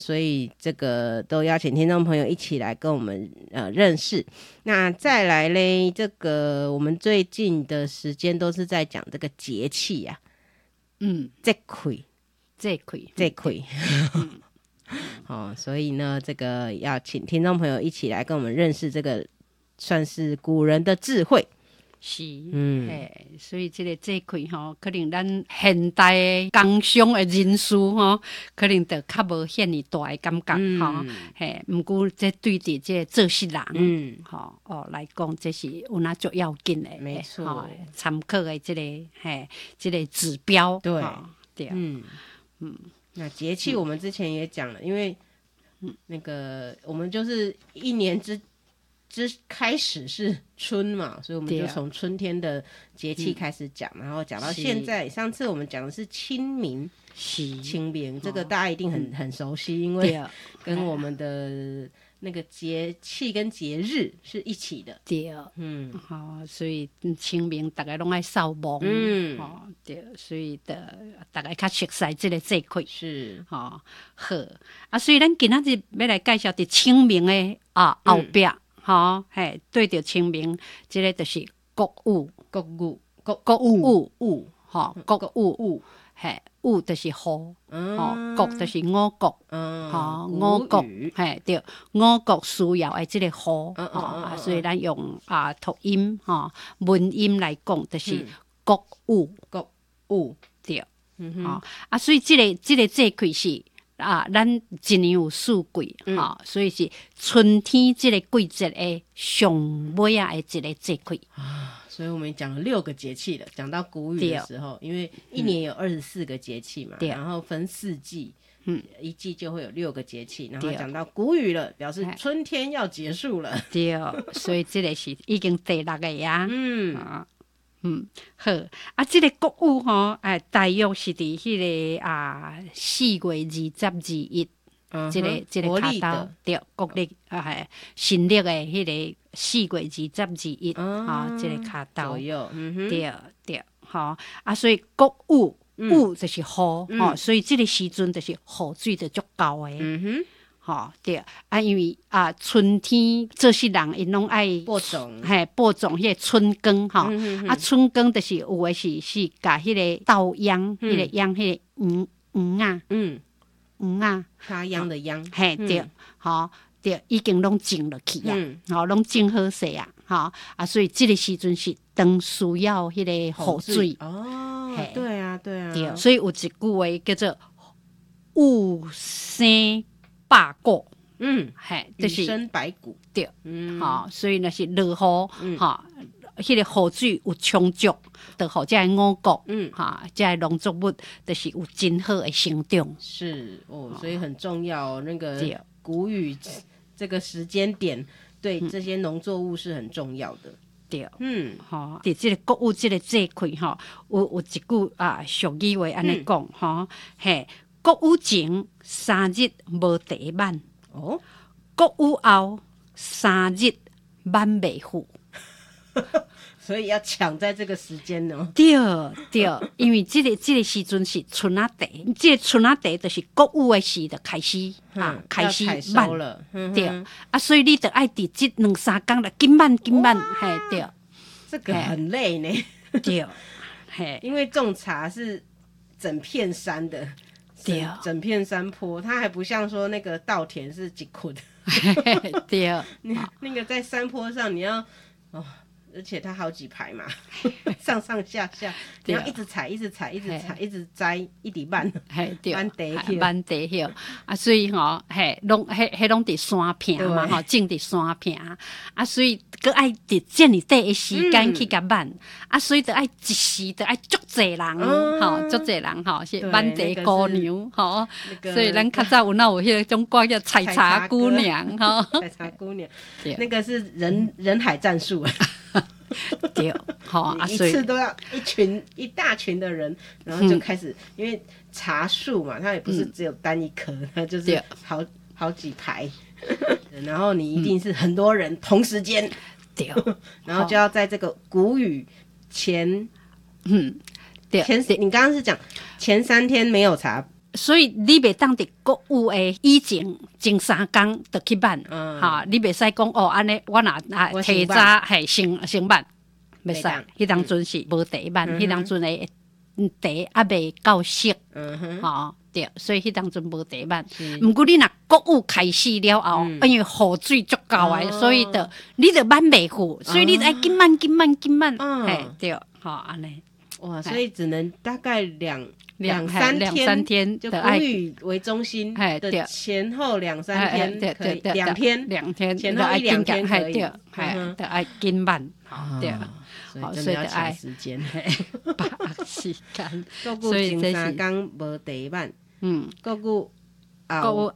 所以这个都邀请听众朋友一起来跟我们认识。那再来嘞，这个我们最近的时间都是在讲这个节气啊，节气，所以呢，这个要请听众朋友一起来跟我们认识这个算是古人的智慧。 是，所以这个节气吼，可能咱现代的工商的人士吼，可能就较无遐尼大的感觉吼，毋过这对伫这个做事人，来讲，这是有那足要紧的， 没错， 参考的这个这个指标， 对， 对， 那节气我们之前也讲了，因为那个我们就是一年之开始是春嘛，所以我们就从春天的节气开始讲，然后讲到现在。上次我们讲的是清明，这个大家一定很熟悉，因为跟我们的那个节气跟节日是一起的。 对，所以清明大家拢爱扫墓，对，所以大家较熟悉这个节气是， 好，所以咱今仔日要来介绍伫清明的后壁。对着清明，这个就是国雨，国雨，雨就是雨，国就是五国，五国，对，五国需要的这个雨，所以咱用读音文音来讲，就是国雨，对，所以这个节气是。咱一年有四季，所以是春天这个季节的上尾的一个节气。 所以我们讲了6个节气了。讲到谷雨的时候，因为一年有24个节气嘛，然后分4季，一季就会有6个节气。然后讲到谷雨了，表示春天要结束了。 对，所以这个是已经第6个呀。好，这个国雨大约是伫迄个4月22日，这个卡到对国历新历的迄个4月22日这个卡到左右， 对，所以国雨就是雨，所以这个时阵就是雨水就足够的。对，因为春天做事人因拢爱播种， 播种迄个春耕春耕就是有的是甲迄个稻秧，迄个秧迄个插秧的秧， 对，对，已经拢种落去啊，拢种好势啊，所以这个时阵是当需要迄个雨水对啊， 对，所以有一句话叫做雨生百谷， 就是雨生百谷， 对，所以那是落雨，迄个雨水有充足，就互这个五谷，这个农作物就是有真好的成长。 是所以很重要那个谷雨这个时间点，对这些农作物是很重要的。 对，伫这个国雨这个节气有一句俗语话安尼讲，国雨前3日无地满，国雨后3日满袂赴。 所以要抢在这个时间哦。 对，因为这个时阵是春仔茶，这个春仔茶就是国雨的时就开始满了， 对所以你得爱伫这2-3天了，紧满，对， 这个很累呢。 对， 因为种茶是整片山的。整片山坡，它还不像说那个稻田是一捆的。 对， 那个在山坡上你要而且它好几排嘛，上下，你要一直采，一直摘，一直慢， 慢地叶所以拢伫山坪嘛种伫山坪所以搁爱伫这么短的时间去甲慢所以就爱一时就爱足侪人足侪人是满地姑娘所以咱较早有迄种歌叫采茶姑娘采茶姑娘，那个是人海战术。 对， 一次都要一大群的人，然后就开始，因为茶树嘛，它也不是只有单一棵，它就是好几排，然后你一定是很多人同时间， 对， 然后就要在这个谷雨前，对，你刚刚是讲前3天没有茶所以你袂当伫国语诶以前3工就去办，你袂使讲哦安尼，我若提早先办，袂使。迄当阵是无第一办，迄当阵诶茶还袂够熟，对，所以迄当阵无第一办。毋过你若国语开始了后，因为雨水足够诶，所以你就慢袂赴，所以你爱紧慢，嘿，对，安尼。 哇，所以只能大概两三天，就国语为中心的前后2-3天可以，2天前后1-2天可以， 就爱紧慢，对。 所以真的要抢时间， 把握时间。 国语前3工无第一版，国语后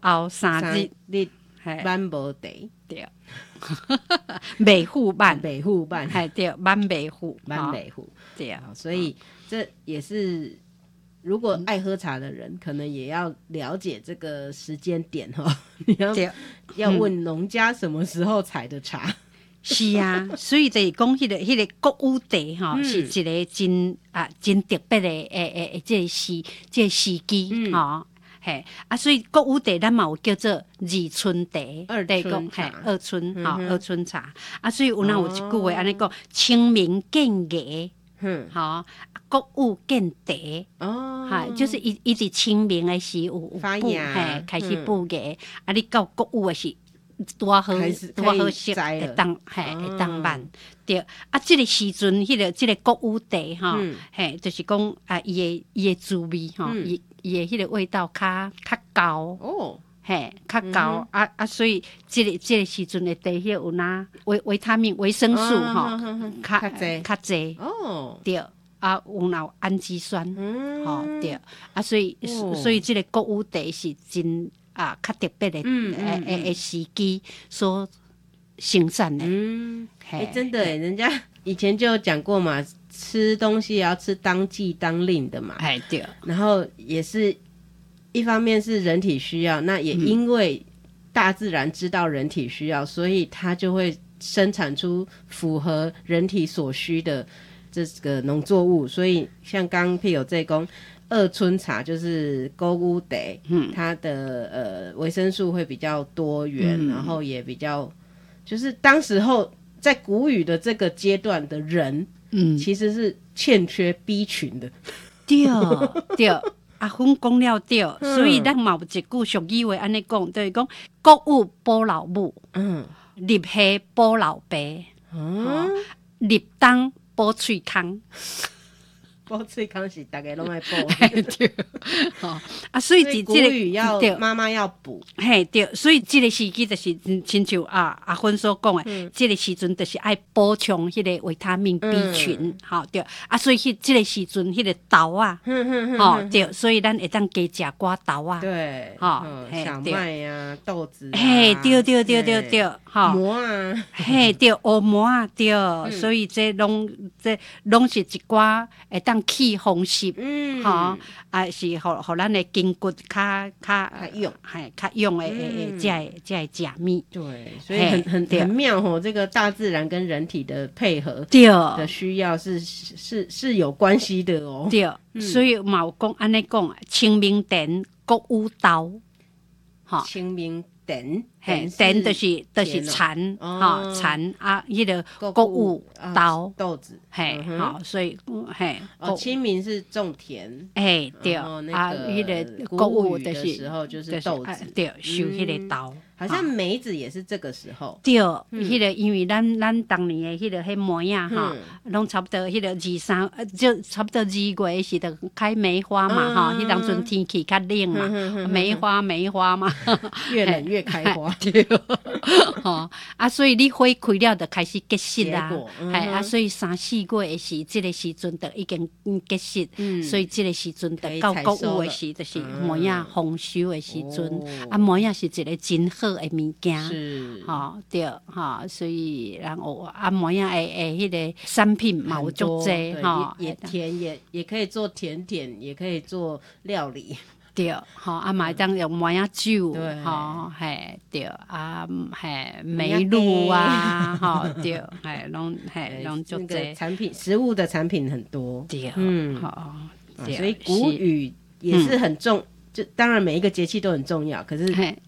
3日版无第， 对，袂赴版， 嘿对，版袂赴， 对，所以这也是如果爱喝茶的人，可能也要了解这个时间点哈。你要问农家什么时候采的茶。 是啊，所以就是讲迄个国语茶吼，是一个真特别的这个时机吼，嘿所以国语茶咱嘛有叫做二春茶， 二春茶所以有一句话安尼讲，清明见月，国语见茶就是伊伫清明的时有发芽， 开始布芽你到国语的是。多好色，会当办对这个时阵，这个国语茶就是讲伊的滋味伊的迄个味道较高较高所以这个时阵的茶叶有维他命、维生素较济对有氨基酸对所以这个国语茶是真。较特别的时机所生产的， 真的人家以前就有讲过嘛，吃东西也要吃当季当令的嘛， 对。 然后也是一方面是人体需要，那也因为大自然知道人体需要，所以它就会生产出符合人体所需的这个农作物，所以像刚譬如这讲。二春茶就是国语茶，它的维生素会比较多元，然后也比较就是当时候在谷雨的这个阶段的人，其实是欠缺 B 群的。 对，阿芬讲了对，所以咱嘛有一句俗语话安尼讲，就是讲国语保老母，入夏保老爸，入冬保喙空。 保喙空是大家拢爱保， 对，所以古语要妈妈要补， 对，所以这个时机就是亲像阿芬所讲的，这个时阵就是爱补充迄个维他命 B 群，对，所以这个时阵迄个豆对，所以咱会当加食寡豆对，小麦啊，豆子， 对， 馍对，黑馍对，所以这拢是一寡会当去风湿，是互咱的筋骨较用的这食物。 对，所以很妙吼，这个大自然跟人体的配合的需要是有关系的哦。 对，所以嘛有讲安尼讲，清明田国语豆， 清明田就是蚕迄个国语豆子， 所以清明是种田， 对， 迄个国语的时候就是豆子， 对，收迄个豆。 好像梅子也是这个时候， 对，迄个因为咱当年的迄梅啊拢差不多迄个2-3，就差不多2月是的开梅花嘛迄当阵天气较冷嘛，梅花嘛， 越冷越开花， 对，所以你花开了就开始结实啦，所以3-4月的时，这个时阵就已经结实，所以这个时阵就到国语的时，就是梅啊丰收的时阵，梅啊是一个真好的物件， 是对所以然后梅啊迄个产品嘛有足济也甜也可以做甜点，也可以做料理。 对，嘛当用梅啊酒，对，梅露啊，对，拢足济产品，食物的产品很多， 对， 所以古语也是很重就当然每一个节气都很重要，可是